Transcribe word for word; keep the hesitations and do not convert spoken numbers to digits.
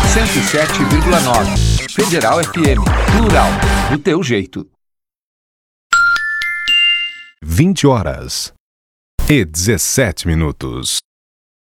cento e sete vírgula nove. Federal F M. Plural. Do teu jeito. vinte horas e dezessete minutos.